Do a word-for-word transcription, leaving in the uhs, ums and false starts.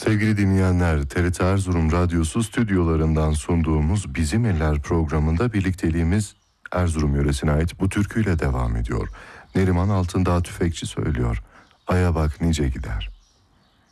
Sevgili dinleyenler, T R T Erzurum Radyosu stüdyolarından sunduğumuz Bizim Eller programında birlikteliğimiz Erzurum yöresine ait bu türküyle devam ediyor. Neriman Altındağ Tüfekçi söylüyor. Aya bak nice gider.